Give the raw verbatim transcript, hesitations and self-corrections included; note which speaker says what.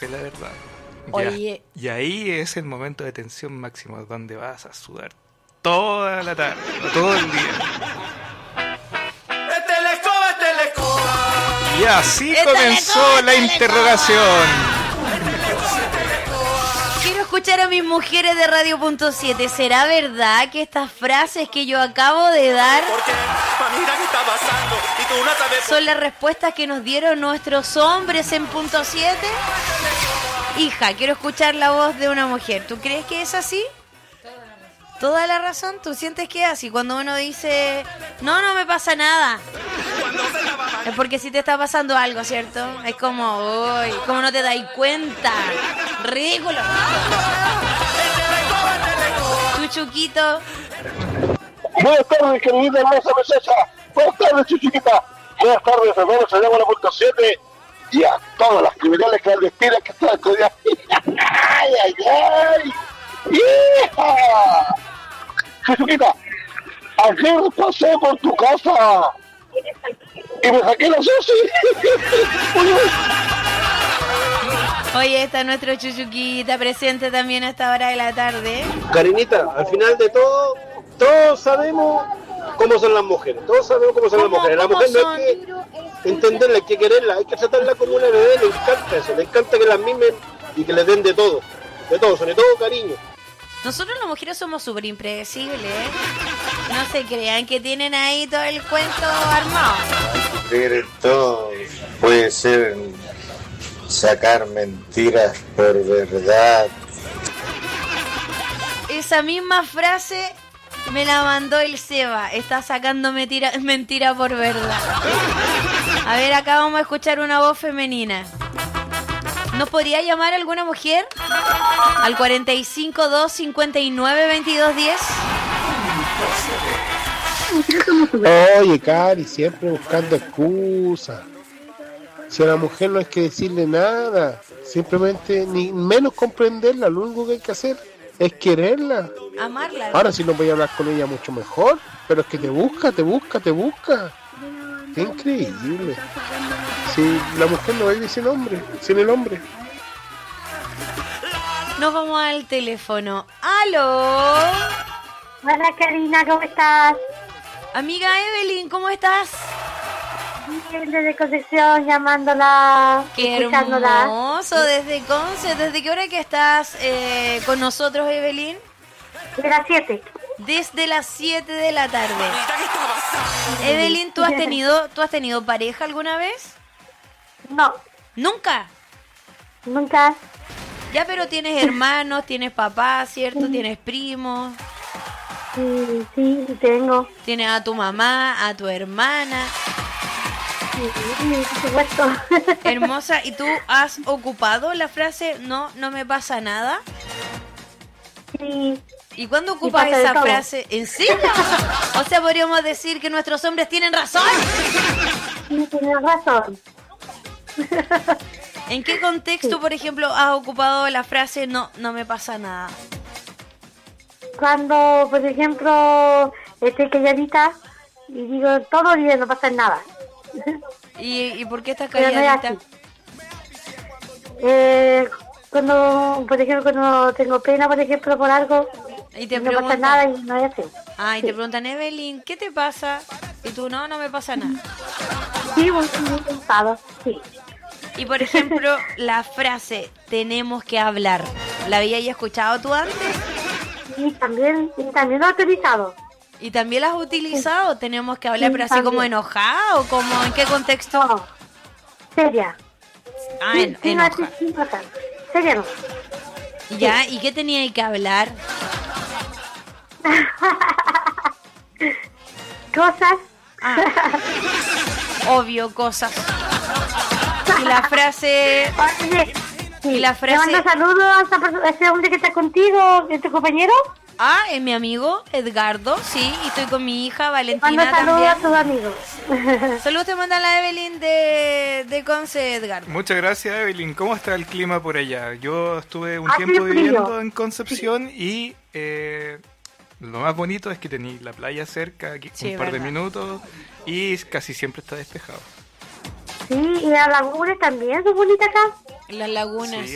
Speaker 1: dice la verdad.
Speaker 2: Oye.
Speaker 1: Ya, y ahí es el momento de tensión máximo, donde vas a sudar toda la tarde, todo el día. Y así comenzó la interrogación.
Speaker 2: Quiero escuchar a mis mujeres de Radio Punto siete. ¿Será verdad que estas frases que yo acabo de dar son las respuestas que nos dieron nuestros hombres en Punto siete? Hija, quiero escuchar la voz de una mujer. ¿Tú crees que es así? Toda la razón. ¿Tú sientes que es así? Cuando uno dice, no, no me pasa nada, es porque sí te está pasando algo, ¿cierto? Es como, uy, como no te dais cuenta. Ridículo. Tu Chuquito.
Speaker 3: Buenas tardes, querida hermosa princesa. Buenas tardes, Chuchiquita. Buenas tardes, hermano. Se llama la Punto siete. Y a todas las criminales clandestinas que están estudiando. ¡Ay, ay, ay! ¡Hija! Chuchiquita, ayer pasé por tu casa y me saqué la sushi.
Speaker 2: Oye, está nuestro Chuchuquita presente también a esta hora de la tarde.
Speaker 4: Karinita, al final de todo, todos sabemos cómo son las mujeres. Todos sabemos cómo son las mujeres. La mujer no hay que entenderla, hay que quererla, hay que tratarla como una bebé. Le encanta eso, le encanta que la mimen y que le den de todo. De todo, sobre todo cariño.
Speaker 2: Nosotros las mujeres somos súper impredecibles, ¿eh? No se crean que tienen ahí todo el cuento armado.
Speaker 5: Creer todo puede ser sacar mentiras por verdad.
Speaker 2: Esa misma frase me la mandó el Seba. Está sacando mentira, mentira por verdad. A ver, acá vamos a escuchar una voz femenina. ¿Nos podría llamar alguna mujer? Al cuarenta y cinco, dos cincuenta y nueve, veintidós diez.
Speaker 6: Oye, Cari, siempre buscando excusas. Si a la mujer no hay que decirle nada, simplemente ni menos comprenderla, lo único que hay que hacer es quererla.
Speaker 2: Amarla.
Speaker 6: Ahora sí no voy a hablar con ella mucho mejor, pero es que te busca, te busca, te busca. Qué increíble. Si la mujer no vive sin hombre, sin el hombre.
Speaker 2: Nos vamos al teléfono. ¡Aló!
Speaker 7: Hola, Karina, ¿cómo estás?
Speaker 2: Amiga Evelyn, ¿cómo estás?
Speaker 7: Bien, desde Concepción, llamándola,
Speaker 2: ¡Qué
Speaker 7: escuchándola.
Speaker 2: hermoso! Desde Conce, ¿desde qué hora que estás eh, con nosotros, Evelyn?
Speaker 7: De las siete.
Speaker 2: Desde las siete de la tarde. Evelyn, ¿tú has tenido, ¿tú has tenido pareja alguna vez?
Speaker 7: No.
Speaker 2: ¿Nunca?
Speaker 7: Nunca.
Speaker 2: Ya, pero tienes hermanos, tienes papás, ¿cierto? Tienes primos.
Speaker 7: Sí, sí, sí tengo.
Speaker 2: Tienes a tu mamá, a tu hermana.
Speaker 7: Sí, por supuesto.
Speaker 2: Hermosa, ¿y tú has ocupado la frase no, no me pasa nada?
Speaker 7: Sí.
Speaker 2: ¿Y cuándo ocupas esa frase? ¿En serio? O sea, podríamos decir que nuestros hombres tienen razón.
Speaker 7: Sí, tienes razón.
Speaker 2: ¿En qué contexto, sí, por ejemplo, has ocupado la frase no, no me pasa nada?
Speaker 7: Cuando, por ejemplo, estoy calladita y digo todo bien, no pasa nada.
Speaker 2: ¿Y, y por qué estás
Speaker 7: Pero
Speaker 2: calladita?
Speaker 7: no es así. Eh, cuando, por ejemplo, cuando tengo pena, por ejemplo, por algo,
Speaker 2: y te
Speaker 7: no
Speaker 2: preguntan,
Speaker 7: pasa nada y no es así.
Speaker 2: Ah, y
Speaker 7: sí.
Speaker 2: te preguntan, Evelyn, ¿qué te pasa? Y tú, no, no me pasa nada.
Speaker 7: Sí, muy, muy pensado, sí.
Speaker 2: Y por ejemplo, la frase tenemos que hablar, ¿la habías ya escuchado tú antes?
Speaker 7: Sí, también, y también lo he utilizado.
Speaker 2: ¿Y también la has utilizado? Sí. Tenemos que hablar,
Speaker 7: Sí,
Speaker 2: pero así
Speaker 7: también.
Speaker 2: como enojada o como en qué contexto?
Speaker 7: No, seria.
Speaker 2: Ah,
Speaker 7: sí,
Speaker 2: en,
Speaker 7: sí,
Speaker 2: enoja.
Speaker 7: no, sí, sí, no, seria no.
Speaker 2: Ya, ¿y qué tenía que hablar?
Speaker 7: Cosas.
Speaker 2: Ah, obvio, cosas. Y la frase...
Speaker 7: Oye, sí,
Speaker 2: y la frase...
Speaker 7: ¿le mando saludos a, esa persona, a ese hombre que está contigo, a tu compañero?
Speaker 2: Ah, es mi amigo, Edgardo, sí, y estoy con mi hija, Valentina,
Speaker 7: mando saludos
Speaker 2: también.
Speaker 7: a tus amigos.
Speaker 2: Saludos te manda la Evelyn de, de Conce, Edgardo.
Speaker 1: Muchas gracias, Evelyn. ¿Cómo está el clima por allá? Yo estuve un
Speaker 7: Hace
Speaker 1: tiempo
Speaker 7: frío.
Speaker 1: viviendo en Concepción y eh, lo más bonito es que tenéis la playa cerca, aquí,
Speaker 2: Sí,
Speaker 1: un par
Speaker 2: verdad.
Speaker 1: de minutos, y casi siempre está despejado.
Speaker 7: Sí, y las lagunas también son bonitas acá.
Speaker 2: Las lagunas.
Speaker 1: Sí,